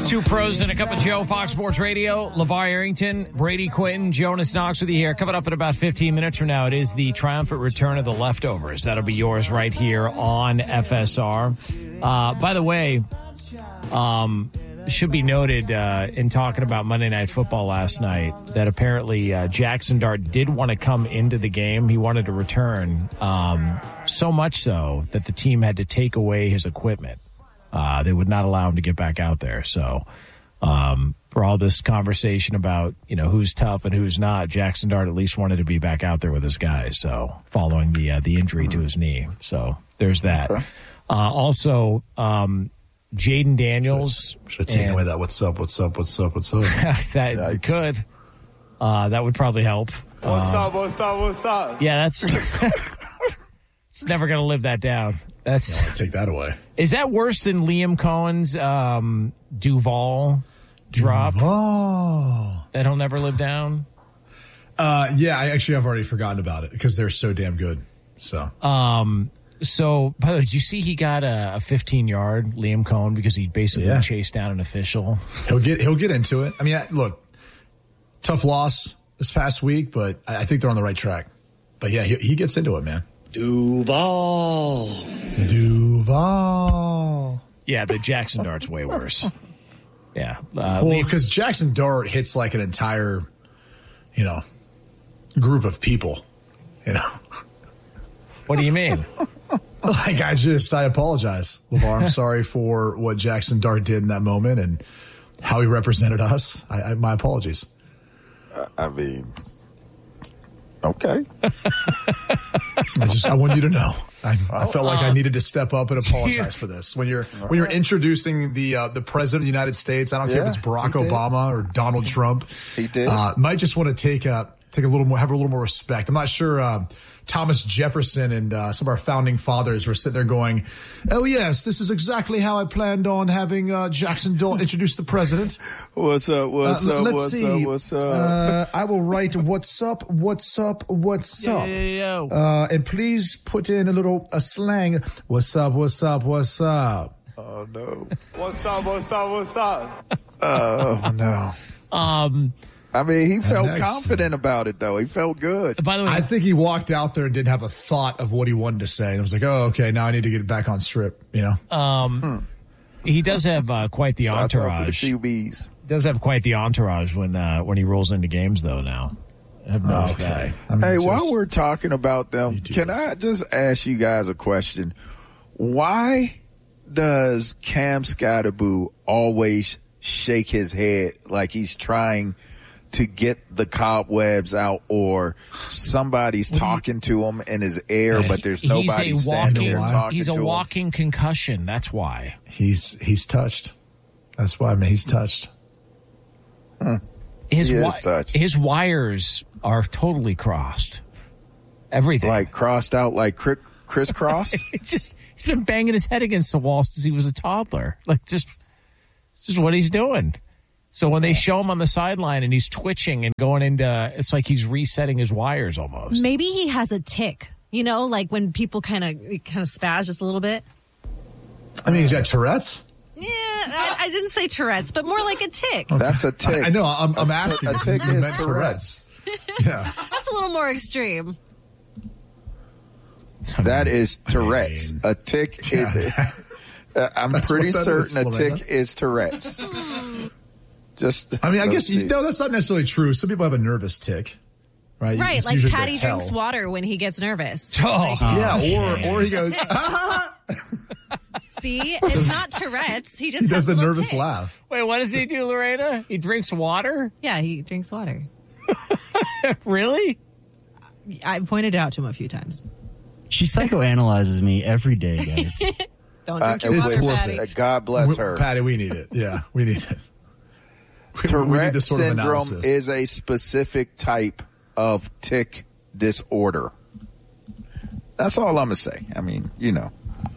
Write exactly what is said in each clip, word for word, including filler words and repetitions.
Two pros and a cup of Joe, Fox Sports Radio. LeVar Arrington, Brady Quinn, Jonas Knox with you here. Coming up in about fifteen minutes from now, it is the triumphant return of the Leftovers. That'll be yours right here on F S R. Uh, by the way, um, should be noted uh, in talking about Monday Night Football last night that apparently uh, Jackson Dart did want to come into the game. He wanted to return, um, so much so that the team had to take away his equipment. Uh, they would not allow him to get back out there. So, um, for all this conversation about, you know, who's tough and who's not, Jackson Dart at least wanted to be back out there with his guys. So, following the, uh, the injury to his knee. So, there's that. Okay. Uh, also, um, Jaden Daniels. Should have taken away that what's up, what's up, what's up, what's up. that Yikes. Could. Uh, that would probably help. What's uh, up, what's up, what's up? Yeah, that's, it's never going to live that down. That's yeah, take that away. Is that worse than Liam Cohen's um, Duval drop? Duval. That he'll never live down? Uh, yeah, I actually have already forgotten about it because they're so damn good. So, um, so by the way, did you see he got a, a fifteen yard Liam Cohen because he basically yeah. chased down an official? He'll get he'll get into it. I mean, look, tough loss this past week, but I think they're on the right track. But yeah, he, he gets into it, man. Duval. Duval. Yeah, the Jackson Dart's way worse. Yeah. Uh, well, because Jackson Dart hits like an entire, you know, group of people, you know. What do you mean? Like, I just, I apologize, LeVar. I'm sorry for what Jackson Dart did in that moment and how he represented us. I, I my apologies. Uh, I mean... Okay. I just, I want you to know. I, I felt like I needed to step up and apologize for this. When you're, when you're introducing the, uh, the president of the United States, I don't yeah, care if it's Barack Obama or Donald Trump. He did. Uh, might just want to take a, take a little more, have a little more respect. I'm not sure, uh, Thomas Jefferson and, uh, some of our founding fathers were sitting there going, oh yes, this is exactly how I planned on having, uh, Jackson Dart introduce the president. What's up? What's uh, up? Let's what's see. up? What's up? Uh, I will write what's up, what's up, what's up. Yeah, yeah, yeah. Uh, and please put in a little, a slang. What's up, what's up, what's up? Oh no. What's up, what's up, what's up? Oh no. Um, I mean, he felt confident about it, though. He felt good. By the way, I think he walked out there and didn't have a thought of what he wanted to say. And was like, oh, okay, now I need to get back on strip, you know? Um, hmm. He does have uh, quite the entourage. The Q Bs. Does have quite the entourage when uh, when he rolls into games, though, now. I've noticed okay. that. I mean, hey, just, while we're talking about them, can this. I just ask you guys a question? Why does Cam Skattebo always shake his head like he's trying to get the cobwebs out, or somebody's talking to him in his ear, but there's nobody he's standing there talking to him? He's a walking concussion. That's why. He's he's touched. That's why, man. He's touched. Hmm. His he wi- is touched. His wires are totally crossed. Everything. Like crossed out like cri- crisscross? It's just, he's been banging his head against the wall since he was a toddler. Like, just, it's just what he's doing. So when they show him on the sideline and he's twitching and going into, it's like he's resetting his wires almost. Maybe he has a tick, you know, like when people kind of kind of spaz just a little bit. I mean, he's got Tourette's. Yeah, I, I didn't say Tourette's, but more like a tick. Okay. That's a tick. I, I know. I'm, I'm asking. A tick you is meant Tourette's. Yeah. That's a little more extreme. That is Tourette's. A tick Yeah. is. Uh, I'm That's pretty what that certain is, a Lorena. tick is Tourette's. Just, I mean, I guess see. you know that's not necessarily true. Some people have a nervous tick, right? Right, It's like usually Patty their tell. drinks water when he gets nervous. Oh, Like, Yeah, or or he goes. see, it's not Tourette's. He just He has does the a little nervous tick. laugh. Wait, what does he do, Lorena? He drinks water? Yeah, he drinks water. Really? I pointed it out to him a few times. She psychoanalyzes me every day, guys. Don't Uh, drink your it water, was- Patty. uh, God bless We- her. Patty, we need it. Yeah, we need it. We, we need Tourette this sort of syndrome analysis. is a specific type of tick disorder. That's all I'm going to say. I mean, you know.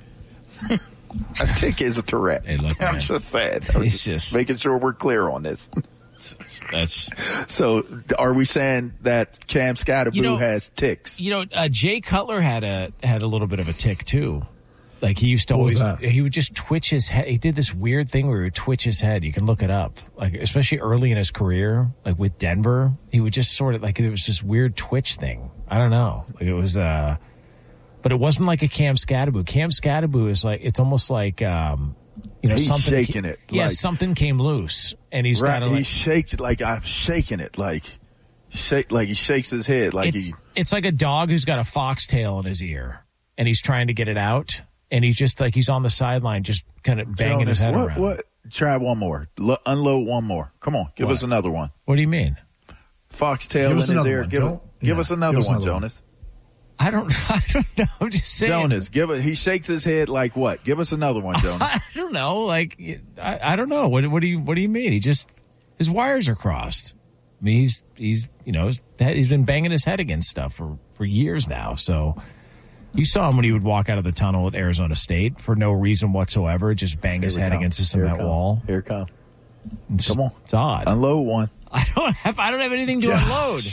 A tick is a Tourette. Hey, look, I'm man. just saying. I'm It's just, just- making sure we're clear on this. That's, So, are we saying that Cam Skattebo You know- has ticks? you know, uh, Jay Cutler had a, had a little bit of a tick too. Like he used to What was always, that? he would just twitch his head. He did this weird thing where he would twitch his head. You can look it up. Like, especially early in his career, like with Denver, he would just sort of like, it was this weird twitch thing. I don't know. Like it was, uh, but it wasn't like a Cam Scatterbo. Cam Scatterbo is like, it's almost like, um, you know, He's something shaking ca- it, Yeah, like- something came loose and he's Right, got to he like, shakes like I'm shaking it, like shake, like he shakes his head, like it's, he. it's like a dog who's got a foxtail in his ear and he's trying to get it out. And he's just like, he's on the sideline, just kind of banging Jonas, his head what, around. What? Try one more. Lo- unload one more. Come on, give What? us another one. What do you mean? Foxtail Give in us his another ear. one. Give, Don't- give yeah, us another give us one, another one. Jonas. I don't, I don't know. I'm just saying. Jonas, give it. He shakes his head like what? Give us another one, Jonas. I don't know. Like, I, I don't know. What, what do you, what do you mean? He just, his wires are crossed. I mean, he's, he's, you know, his, he's been banging his head against stuff for, for years now. So you saw him when he would walk out of the tunnel at Arizona State for no reason whatsoever, just bang his Here we head come. against the Here it cement come. wall. Here it come. It's Come on. It's odd. Unload one. I don't have, I don't have anything to Gosh. unload.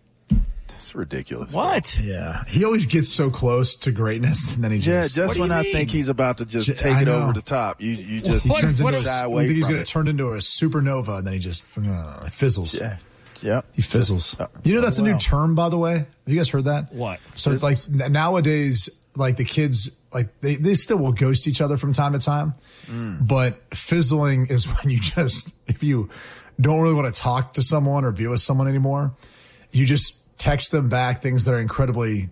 That's ridiculous. bro. What? Yeah, he always gets so close to greatness, and then he Yeah, just just What do when you I mean? think he's about to just J- take I it know. over the top, you you just he What- turns what into is- a, shy you away think he's from going it. to turn into a supernova, and then he just uh, fizzles. Yeah. Yep. He fizzles. Just, uh, You know, that's a wow. new term, by the way. Have you guys heard that? What? So it's like n- nowadays, like the kids, like they, they still will ghost each other from time to time. Mm. But fizzling is when you just, if you don't really want to talk to someone or be with someone anymore, you just text them back things that are incredibly,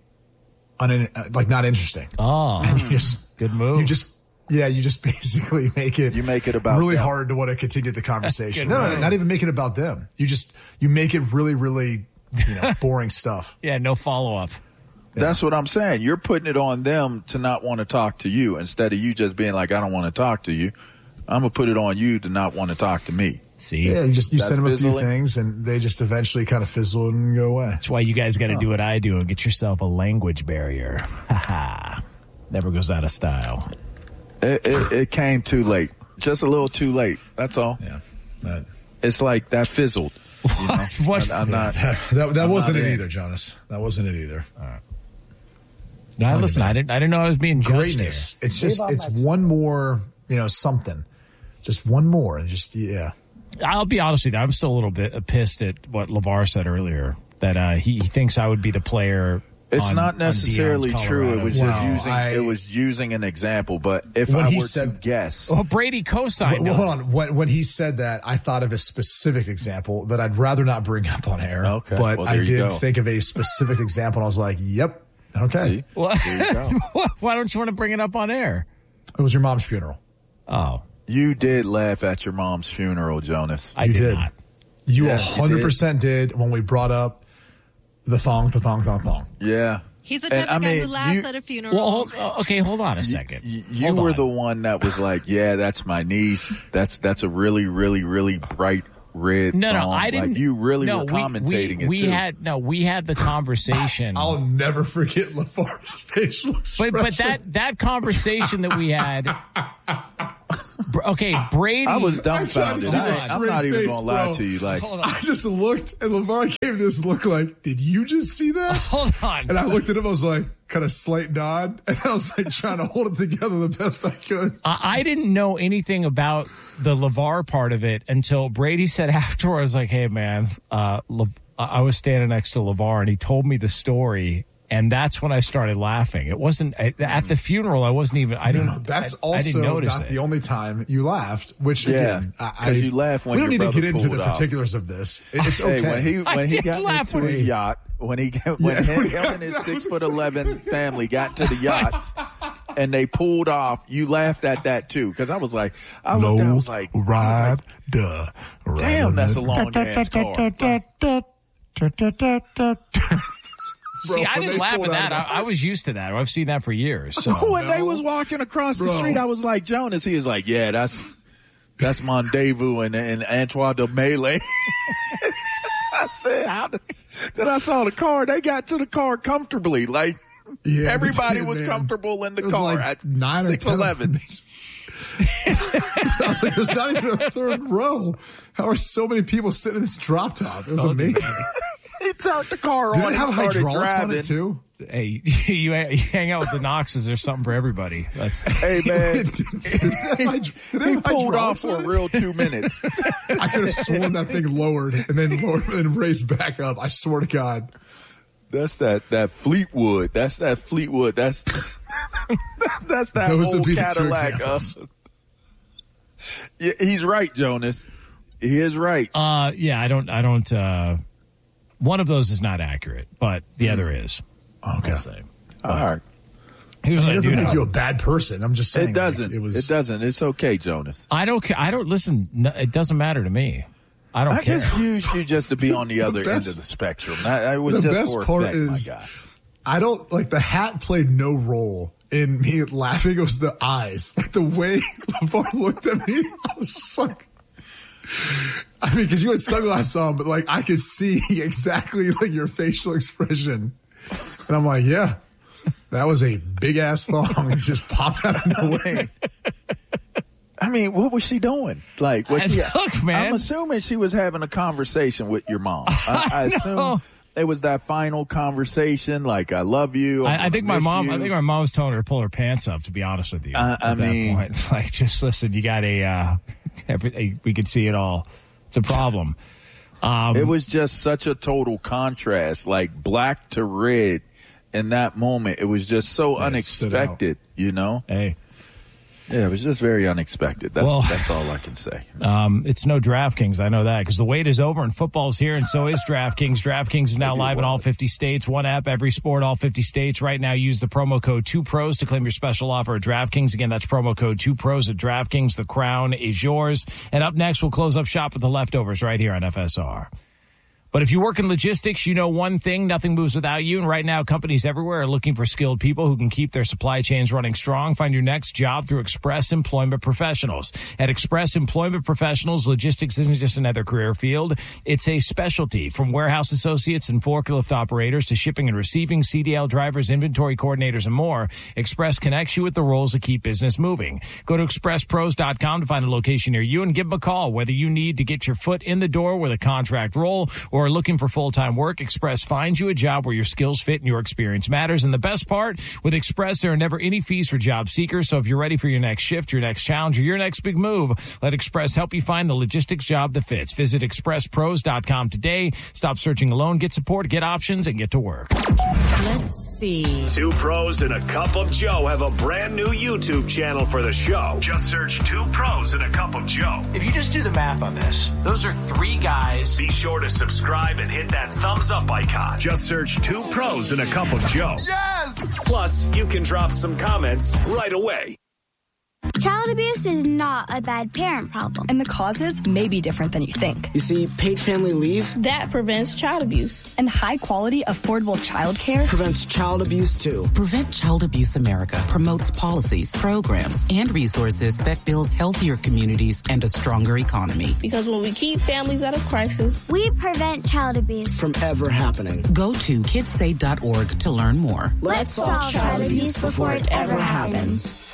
un- like not interesting. Oh, And you just, good move. you just, yeah, you just basically make it. You make it about really them. hard to want to continue the conversation. Good no, no, move. no, not even make it about them. You just you make it really, really, you know, boring stuff. yeah, no follow up. That's what I'm saying. You're putting it on them to not want to talk to you instead of you just being like, I don't want to talk to you. I'm going to put it on you to not want to talk to me. See? Yeah, you just you That's send them a few fizzling. things, and they just eventually kind of fizzle and go away. That's why you guys got to do what I do and get yourself a language barrier. Ha ha. Never goes out of style. It, it, it came too late. Just a little too late. That's all. Yeah, that It's like that fizzled. You know? What? I, I'm not. that, that, that I'm wasn't not it in. either, Jonas. That wasn't it either. No, listen, I didn't. I didn't know I was being judged Greatness. It's just it's one more, you know, something. Just one more, and just yeah. here. I'll be honest with you. I'm still a little bit pissed at what LeVar said earlier. That uh, he, he thinks I would be the player. It's on- not on necessarily Deion's true. It Colorado. was Wow, just using. I- it was using an example. But if When I he were to said- guess, Well, Brady co-signed. Well, him. hold on. When, when he said that, I thought of a specific example that I'd rather not bring up on air. Okay. But Well, I there you did go. think of a specific example, and I was like, "Yep, okay." See? What? There you go. Why don't you want to bring it up on air? It was your mom's funeral. Oh, You did laugh at your mom's funeral, Jonas. I You did, did. not. You Yeah, a you hundred percent did when we brought up the thong, the thong, thong, thong. Yeah. He's the And, type I of guy mean, who laughs you- at a funeral. Well, hold, uh, okay, hold on a second. You, you Hold were on. the one that was like, "Yeah, that's my niece. That's that's a really, really, really bright red." No, no, thong." I didn't. Like, you really no, were we- commentating we, it we too. had no. We had the conversation. I'll never forget LaFarge's facial expression. But but that that conversation that we had. Br- Okay, Brady. I was dumbfounded. I'm trying I, to keep a I'm not straight even face, gonna lie bro. to you. Like, Hold on. I just looked, and LeVar gave this look like, "Did you just see that?" Hold on. And I looked at him. I was like, kind of slight nod, and I was like trying to hold it together the best I could. I, I didn't know anything about the LeVar part of it until Brady said afterwards, like, "Hey, man, uh, Le- I was standing next to LeVar, and he told me the story." And that's when I started laughing. It wasn't at, at the funeral. I wasn't even. I didn't. No, that's I, I didn't also notice not it. the only time you laughed. Which Yeah, again, I, 'cause I- you laugh when we don't your need to brother get into pulled the out. particulars of this. It- It's okay. hey, when he I when he did got laugh into when the he- yacht, when he got- when Yeah, him, when- him and his that six was foot eleven family got to the yacht and they pulled off, you laughed at that too. Because I was like, I looked, I was like, I was ride, like, duh, damn, that's a long ass car. See, I when didn't they laugh at pulled that. out I, I was used to that. I've seen that for years. So. when they was walking across the Bro. street, I was like, Jonas. He was like, yeah, that's that's Mondevous and, and Antoine de Melee. I said, how did, then I saw the car. They got to the car comfortably. Like Yeah, everybody they did, was man. comfortable in the It was car like at nine or six ten of eleven. them. Sounds like there's not even a third row. How are so many people sitting in this drop top? It was amazing. He turned the car Did on it have and started hydraulics driving. on it too? Hey, you, you hang out with the Knoxes. There's something for everybody. That's Hey, man. Did it have hyd- did it He have pulled off hydraulics for on a it? real two minutes. I could have sworn that thing lowered and then lowered and raised back up. I swear to God. That's that, that Fleetwood. That's that Fleetwood. That's that's that Those would old be the two Cadillac. Uh, examples. yeah, he's right, Jonas. He is right. uh, yeah. I don't. I don't. Uh, one of those is not accurate, but the other is. Okay. I'll say. All right. Here's what It I doesn't do make know. you a bad person. I'm just saying. It doesn't. Like, it was. It doesn't. It's okay, Jonas. I don't. ca- I don't listen. no, It doesn't matter to me. I don't I care. just used you just to be on the other best- end of the spectrum. I, I was the just best for part effect, is, my guy. I don't like the hat played no role in me laughing. It was the eyes, like the way LeVar looked at me. I was just like, I mean, because you had sunglasses on, but like I could see exactly like your facial expression, and I'm like, yeah, that was a big ass thong. It just popped out of nowhere. I mean, what was she doing? Like, was she? Look, man. I'm assuming she was having a conversation with your mom. I, I assume know. it was that final conversation, like, I love you. I'm I, I think gonna my miss mom. you. I think my mom was telling her to pull her pants up. To be honest with you, Uh, at I that mean- point, like, just listen. You got a. Uh, every, we could see it all. It's a problem. Um, It was just such a total contrast, like black to red. In that moment, it was just so Yeah, it stood out. unexpected, you know? hey. Yeah, it was just very unexpected. That's Well- that's all I can say. Um, it's no DraftKings. I know that because the wait is over and football's here, and so is DraftKings. DraftKings is now live in all fifty states. One app, every sport, all fifty states. Right now, use the promo code two pros to claim your special offer at DraftKings. Again, that's promo code two pros at DraftKings. The crown is yours. And up next, we'll close up shop with the leftovers right here on F S R. But if you work in logistics, you know one thing, nothing moves without you. And right now, companies everywhere are looking for skilled people who can keep their supply chains running strong. Find your next job through Express Employment Professionals. At Express Employment Professionals, logistics isn't just another career field. It's a specialty. From warehouse associates and forklift operators to shipping and receiving, C D L drivers, inventory coordinators, and more, Express connects you with the roles that keep business moving. Go to express pros dot com to find a location near you and give them a call. Whether you need to get your foot in the door with a contract role or are looking for full-time work, Express finds you a job where your skills fit and your experience matters. And the best part, with Express, there are never any fees for job seekers. So if you're ready for your next shift, your next challenge, or your next big move, let Express help you find the logistics job that fits. Visit express pros dot com today. Stop searching alone. Get support, get options, and get to work. Let's see. Two Pros and a Cup of Joe have a brand new YouTube channel for the show. Just search Two Pros and a Cup of Joe. If you just do the math on this, those are three guys. Be sure to subscribe and hit that thumbs up icon. Just search Two Pros and a Cup of Joe. Yes! Plus, you can drop some comments right away. Child abuse is not a bad parent problem. And the causes may be different than you think. You see, paid family leave that prevents child abuse. And high quality, affordable childcare prevents child abuse too. Prevent Child Abuse America promotes policies, programs, and resources that build healthier communities and a stronger economy. Because when we keep families out of crisis, we prevent child abuse from ever happening. Go to kids say dot org to learn more. Let's, Let's solve child, child abuse before it ever happens. happens.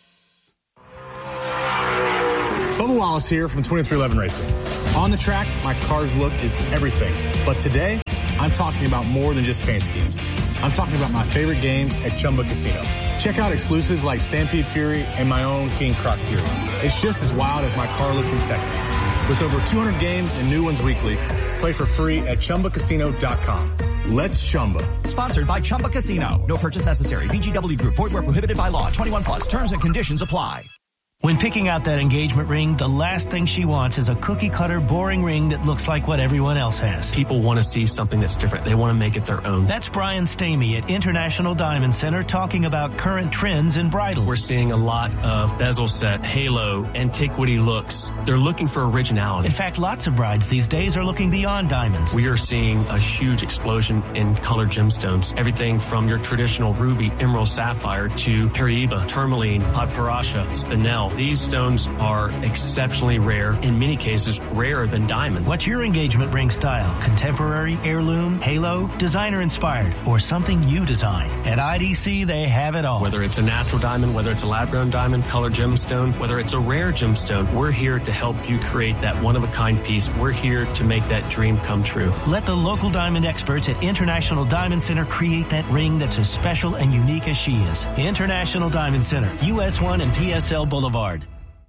Bubba Wallace here from twenty-three eleven Racing. On the track, my car's look is everything. But today, I'm talking about more than just paint schemes. I'm talking about my favorite games at Chumba Casino. Check out exclusives like Stampede Fury and my own King Croc Fury. It's just as wild as my car look in Texas. With over two hundred games and new ones weekly, play for free at chumba casino dot com. Let's Chumba. Sponsored by Chumba Casino. No purchase necessary. V G W Group. Void where prohibited by law. twenty-one plus. Terms and conditions apply. When picking out that engagement ring, the last thing she wants is a cookie-cutter, boring ring that looks like what everyone else has. People want to see something that's different. They want to make it their own. That's Brian Stamey at International Diamond Center talking about current trends in bridal. We're seeing a lot of bezel set, halo, antiquity looks. They're looking for originality. In fact, lots of brides these days are looking beyond diamonds. We are seeing a huge explosion in colored gemstones. Everything from your traditional ruby, emerald, sapphire to Paraiba, tourmaline, podparasha, spinel, well. These stones are exceptionally rare, in many cases rarer than diamonds. What's your engagement ring style? Contemporary, heirloom, halo, designer inspired, or something you design? At I D C, they have it all. Whether it's a natural diamond, whether it's a lab-grown diamond, colored gemstone, whether it's a rare gemstone, we're here to help you create that one-of-a-kind piece. We're here to make that dream come true. Let the local diamond experts at International Diamond Center create that ring that's as special and unique as she is. International Diamond Center, U S one and P S L Boulevard.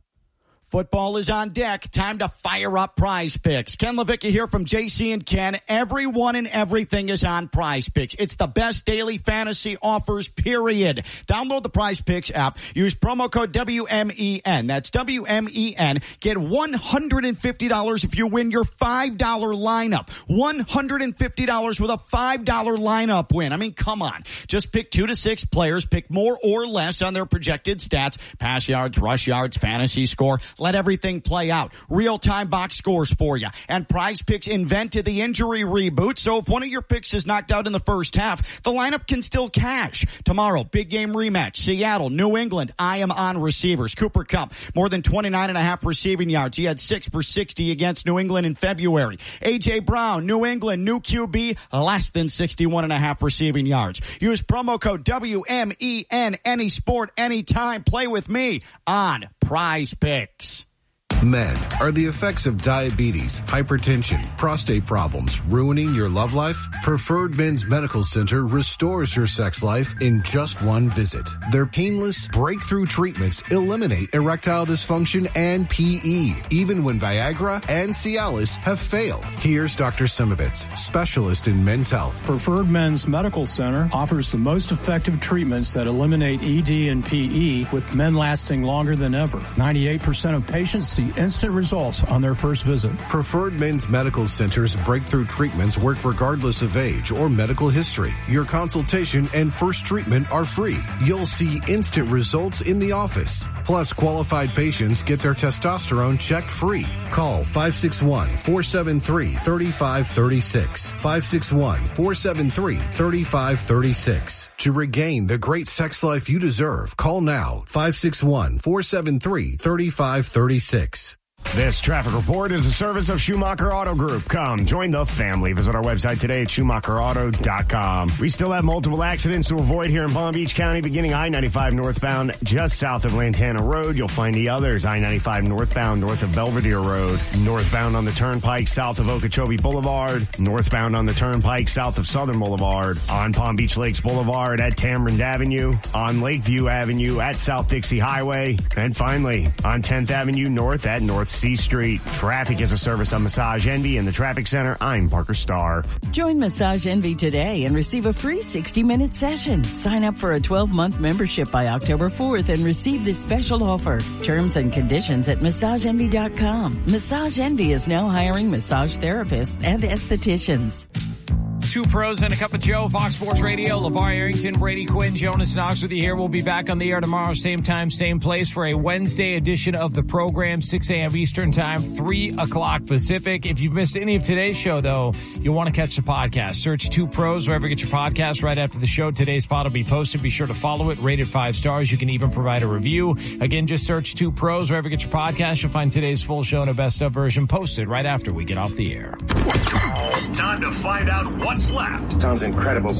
Football is on deck. Time to fire up Prize Picks. Ken Levicka here from J C and Ken. Everyone and everything is on Prize Picks. It's the best daily fantasy offers, period. Download the Prize Picks app. Use promo code W M E N. That's W M E N. Get one hundred fifty dollars if you win your five dollar lineup. one hundred fifty dollars with a five dollar lineup win. I mean, come on. Just pick two to six players. Pick more or less on their projected stats. Pass yards, rush yards, fantasy score. Let everything play out. Real-time box scores for you. And Prize Picks invented the injury reboot, so if one of your picks is knocked out in the first half, the lineup can still cash. Tomorrow, big game rematch. Seattle, New England. I am on receivers. Cooper Kupp, more than twenty-nine and a half receiving yards. He had six for sixty against New England in February. A J. Brown, New England, new Q B, less than sixty-one and a half receiving yards. Use promo code W M E N. Any sport, anytime. Play with me on Prize Picks. Men, are the effects of diabetes, hypertension, prostate problems ruining your love life? Preferred Men's Medical Center restores your sex life in just one visit. Their painless, breakthrough treatments eliminate erectile dysfunction and P E, even when Viagra and Cialis have failed. Here's Doctor Simovitz, specialist in men's health. Preferred Men's Medical Center offers the most effective treatments that eliminate E D and P E, with men lasting longer than ever. ninety-eight percent of patients see instant results on their first visit. Preferred Men's Medical Center's breakthrough treatments work regardless of age or medical history. Your consultation and first treatment are free. You'll see instant results in the office. Plus, qualified patients get their testosterone checked free. Call five six one, four seven three, three five three six. five six one, four seven three, three five three six. To regain the great sex life you deserve, call now. five six one, four seven three, three five three six. This traffic report is a service of Schumacher Auto Group. Come, join the family. Visit our website today at schumacher auto dot com. We still have multiple accidents to avoid here in Palm Beach County, beginning I ninety-five northbound just south of Lantana Road. You'll find the others, I ninety-five northbound north of Belvedere Road, northbound on the Turnpike south of Okeechobee Boulevard, northbound on the Turnpike south of Southern Boulevard, on Palm Beach Lakes Boulevard at Tamarind Avenue, on Lakeview Avenue at South Dixie Highway, and finally on tenth Avenue North at North C Street. Traffic is a service of Massage Envy in the Traffic Center. I'm Parker Starr. Join Massage Envy today and receive a free sixty minute session. Sign up for a twelve month membership by October fourth and receive this special offer. Terms and conditions at massage envy dot com. Massage Envy is now hiring massage therapists and estheticians. Two pros and a cup of Joe, Fox Sports Radio. LeVar Arrington, Brady Quinn, Jonas Knox with you here. We'll be back on the air tomorrow, same time, same place for a Wednesday edition of the program, six a.m. Eastern time, three o'clock Pacific. If you've missed any of today's show, though, you'll want to catch the podcast. Search Two Pros wherever you get your podcast right after the show. Today's pod will be posted. Be sure to follow it, rate it five stars. You can even provide a review. Again, just search Two Pros wherever you get your podcast. You'll find today's full show and a best of version posted right after we get off the air. Time to find out what's left. Sounds incredible.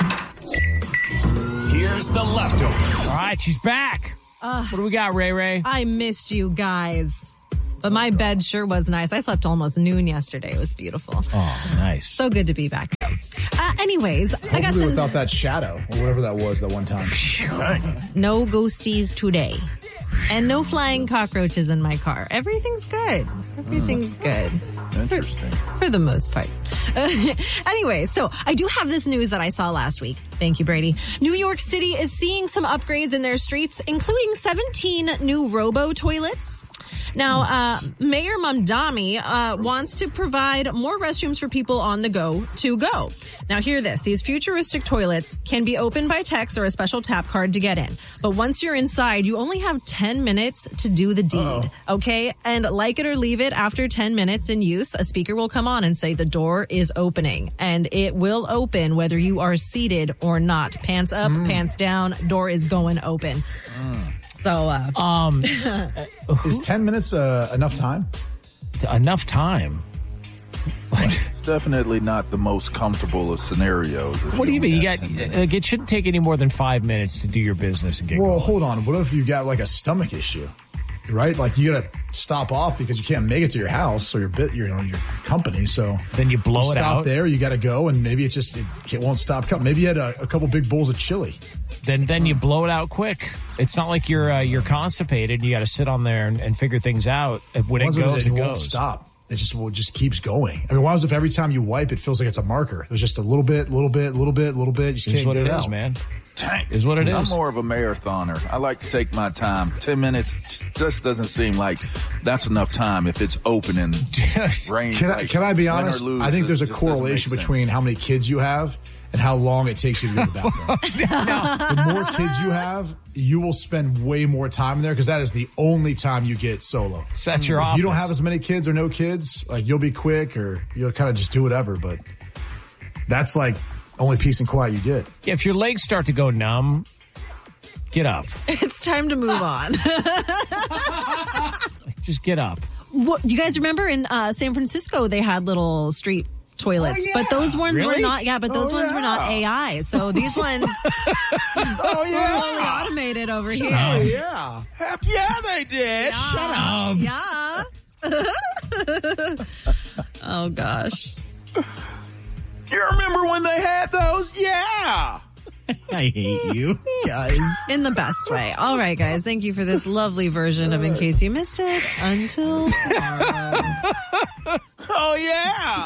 Here's the leftovers. All right, she's back. Uh, what do we got, Ray Ray? I missed you guys. But my bed sure was nice. I slept almost noon yesterday. It was beautiful. Oh, nice. So good to be back. Uh, anyways, Hopefully I got some... without that shadow or whatever that was that one time. No ghosties today. And no flying cockroaches in my car. Everything's good. Everything's mm. good. Interesting. For, for the most part. Uh, anyway, so I do have this news that I saw last week. Thank you, Brady. New York City is seeing some upgrades in their streets, including seventeen new robo-toilets. Now, uh, Mayor Mamdani uh, wants to provide more restrooms for people on the go to go. Now, hear this. These futuristic toilets can be opened by text or a special tap card to get in. But once you're inside, you only have ten minutes to do the deed. Uh-oh. Okay? And like it or leave it, after ten minutes in use, a speaker will come on and say the door is opening. And it will open whether you are seated or not. Pants up, mm. pants down, door is going open. Mm. So, uh, um, is ten minutes uh, enough time? Enough time. It's definitely not the most comfortable of scenarios. What do you mean? You got like, it shouldn't take any more than five minutes to do your business and get Well, going. hold on. What if you got like a stomach issue? Right? Like you got to stop off because you can't make it to your house or your bit, your, your company. So then you blow you it stop out. there. You got to go, and maybe it just it, it won't stop coming. Maybe you had a, a couple big bowls of chili. Then then you blow it out quick. It's not like you're uh, you're constipated. You got to sit on there and, and figure things out. When it goes, it, it goes. won't stop. It just well, it just keeps going. I mean, why is if every time you wipe, it feels like it's a marker? There's just a little bit, little bit, little bit, little bit. You just It's can't what get it it is, out. man. Is what it is. I'm more of a marathoner. I like to take my time. Ten minutes just doesn't seem like that's enough time if it's open and rain. Can I, like, can I be win or honest? lose, I think it there's a just doesn't make correlation sense. between how many kids you have and how long it takes you to go to the bathroom. The more kids you have, you will spend way more time in there because that is the only time you get solo. That's your If you don't office. have as many kids or no kids, like you'll be quick or you'll kind of just do whatever. But that's like only peace and quiet you get. Yeah, if your legs start to go numb, get up. It's time to move on. Just get up. What, do you guys remember in uh, San Francisco, they had little street toilets, Oh, yeah. but those ones Really? were not, yeah, but those Oh, ones yeah. were not A I. So these ones oh, yeah. were fully automated over Shut here. up. Yeah. Heck yeah, they did. Yeah. Shut up. Yeah. Oh, gosh. You remember when they had those? Yeah. I hate you guys. In the best way. All right, guys. Thank you for this lovely version of In Case You Missed It. Until tomorrow. Oh, yeah.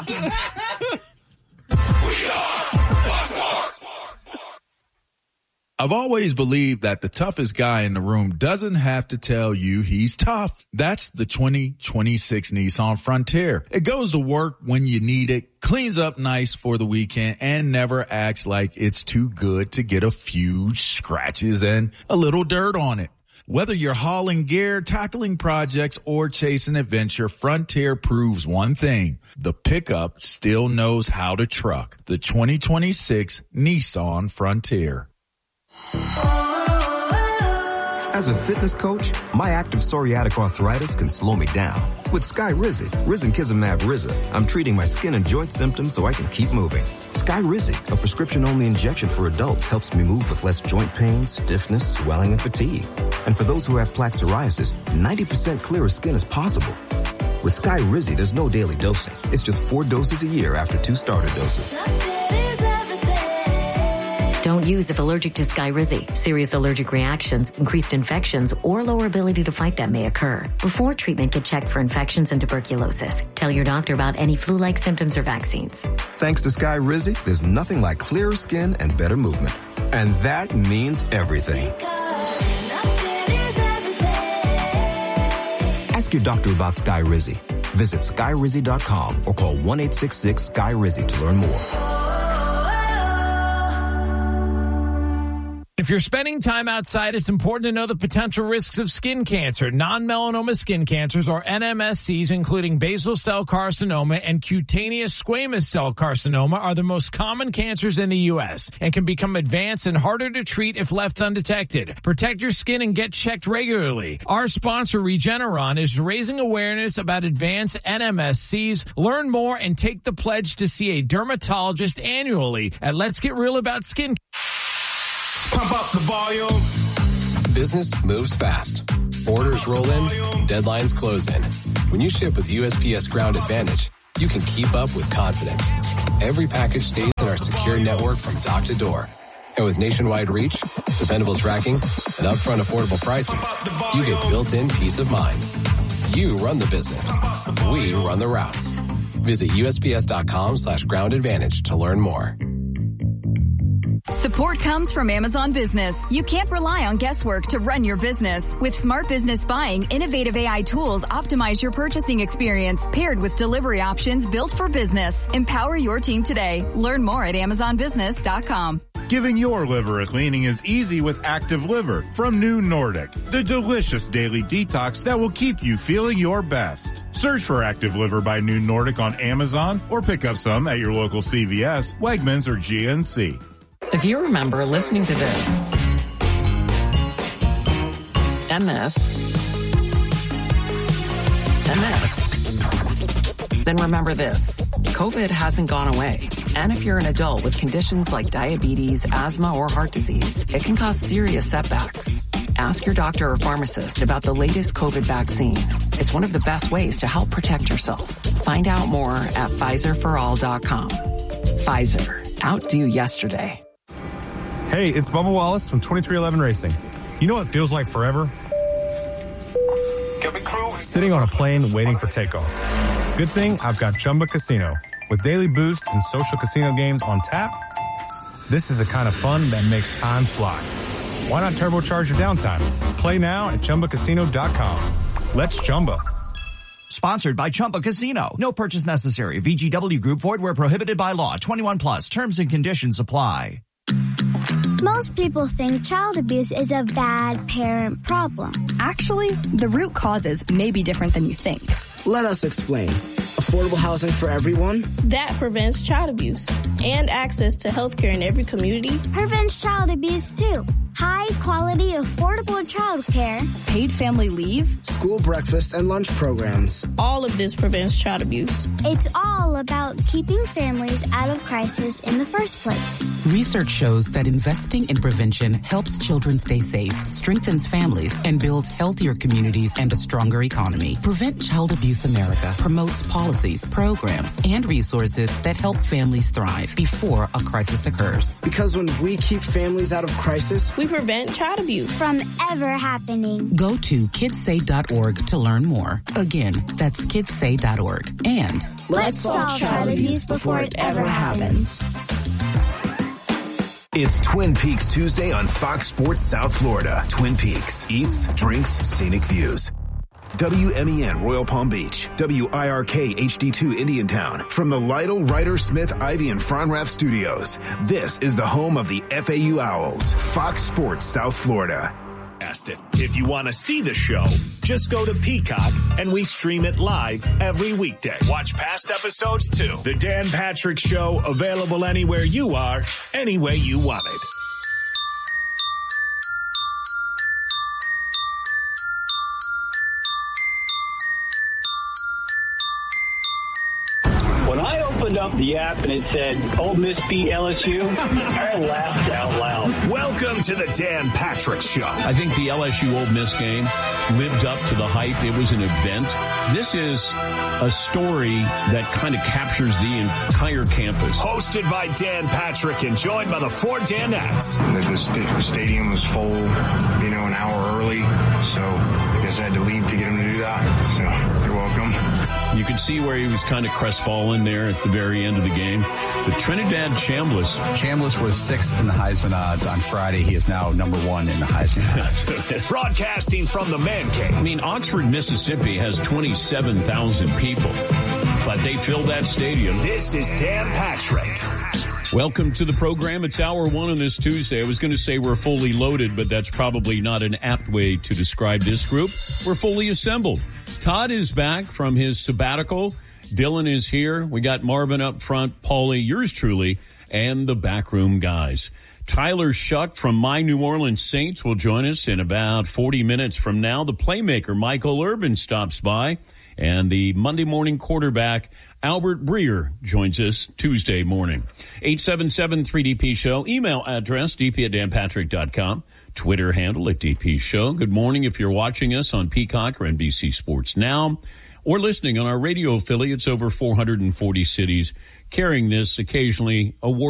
I've always believed that the toughest guy in the room doesn't have to tell you he's tough. That's the twenty twenty-six Nissan Frontier. It goes to work when you need it, cleans up nice for the weekend, and never acts like it's too good to get a few scratches and a little dirt on it. Whether you're hauling gear, tackling projects, or chasing adventure, Frontier proves one thing. The pickup still knows how to truck. The twenty twenty-six Nissan Frontier. As a fitness coach, my active psoriatic arthritis can slow me down. With Skyrizi, Risankizumab Riza, I'm treating my skin and joint symptoms so I can keep moving. Skyrizi, a prescription-only injection for adults, helps me move with less joint pain, stiffness, swelling, and fatigue. And for those who have plaque psoriasis, ninety percent clearer skin is possible. With Skyrizi, there's no daily dosing. It's just four doses a year after two starter doses. Don't use if allergic to Skyrizi. Serious allergic reactions, increased infections, or lower ability to fight them may occur. Before treatment, get checked for infections and tuberculosis. Tell your doctor about any flu-like symptoms or vaccines. Thanks to Skyrizi, there's nothing like clearer skin and better movement. And that means everything. Ask your doctor about Skyrizi. Visit Skyrizi dot com or call one eight six six Sky Rizzi to learn more. If you're spending time outside, it's important to know the potential risks of skin cancer. Non-melanoma skin cancers, or N M S Cs, including basal cell carcinoma and cutaneous squamous cell carcinoma, are the most common cancers in the U S and can become advanced and harder to treat if left undetected. Protect your skin and get checked regularly. Our sponsor, Regeneron, is raising awareness about advanced N M S Cs. Learn more and take the pledge to see a dermatologist annually at Let's Get Real About Skin. Pump up the volume. Business moves fast. Orders roll in, deadlines close in. When you ship with U S P S Ground Advantage, you can keep up with confidence. Every package stays in our secure network from dock to door. And with nationwide reach, dependable tracking, and upfront affordable pricing, you get built-in peace of mind. You run the business. We run the routes. Visit U S P S dot com slash ground advantage to learn more. Support comes from Amazon Business. You can't rely on guesswork to run your business. With Smart Business Buying, innovative A I tools optimize your purchasing experience, paired with delivery options built for business. Empower your team today. Learn more at amazon business dot com. Giving your liver a cleaning is easy with Active Liver from New Nordic, the delicious daily detox that will keep you feeling your best. Search for Active Liver by New Nordic on Amazon or pick up some at your local C V S, Wegmans, or G N C. If you remember listening to this and this, and this. Then remember this, COVID hasn't gone away. And if you're an adult with conditions like diabetes, asthma, or heart disease, it can cause serious setbacks. Ask your doctor or pharmacist about the latest COVID vaccine. It's one of the best ways to help protect yourself. Find out more at Pfizer for all dot com. Pfizer. Outdo yesterday. Hey, it's Bubba Wallace from twenty-three eleven Racing. You know what feels like forever? Sitting on a plane waiting for takeoff. Good thing I've got Chumba Casino. With daily boost and social casino games on tap, this is the kind of fun that makes time fly. Why not turbocharge your downtime? Play now at Chumba Casino dot com. Let's Chumba. Sponsored by Chumba Casino. No purchase necessary. V G W Group. Void where prohibited by law. twenty-one plus. Terms and conditions apply. Most people think child abuse is a bad parent problem. Actually, the root causes may be different than you think. Let us explain. Affordable housing for everyone? That prevents child abuse. And access to health care in every community. Prevents child abuse, too. High quality, affordable child care. Paid family leave. School breakfast and lunch programs. All of this prevents child abuse. It's all about keeping families out of crisis in the first place. Research shows that investing in prevention helps children stay safe, strengthens families, and builds healthier communities and a stronger economy. Prevent Child Abuse America promotes policies, programs, and resources that help families thrive before a crisis occurs. Because when we keep families out of crisis, we prevent child abuse from ever happening. Go to kids say dot org to learn more. Again, that's kids say dot org. And let's solve child abuse before it ever happens. It's Twin Peaks Tuesday on Fox Sports South Florida. Twin Peaks. Eats, drinks, scenic views. W M E N Royal Palm Beach, W I R K H D two Indiantown. From the Lytle, Ryder, Smith, Ivy, and Fronrath studios, this is the home of the F A U Owls. Fox Sports South Florida. If you want to see the show, just go to Peacock and we stream it live every weekday. Watch past episodes too. The Dan Patrick Show, available anywhere you are, any way you want it. When I opened up the app and it said, Ole Miss beat L S U, I laughed out loud. Welcome to the Dan Patrick Show. I think the L S U Ole Miss game lived up to the hype. It was an event. This is a story that kind of captures the entire campus. Hosted by Dan Patrick and joined by the four Danettes. The, the st- stadium was full, you know, an hour early, so I guess I had to leave to get him to do that. So you're welcome. You could see where he was kind of crestfallen there at the very end of the game. But Trinidad Chambliss. Chambliss was sixth in the Heisman odds on Friday. He is now number one in the Heisman odds. Broadcasting from the Man Cave. I mean, Oxford, Mississippi has twenty-seven thousand people, but they filled that stadium. This is Dan Patrick. Welcome to the program. It's hour one on this Tuesday. I was going to say we're fully loaded, but that's probably not an apt way to describe this group. We're fully assembled. Todd is back from his sabbatical. Dylan is here. We got Marvin up front, Paulie, yours truly, and the backroom guys. Tyler Shuck from My New Orleans Saints will join us in about forty minutes from now. The playmaker, Michael Irvin, stops by. And the Monday morning quarterback, Albert Breer, joins us Tuesday morning. eight seven seven three D P Show. Email address, d p at dan patrick dot com. Twitter handle at D P Show. Good morning if you're watching us on Peacock or N B C Sports Now, or listening on our radio affiliates over four hundred forty cities, carrying this occasionally award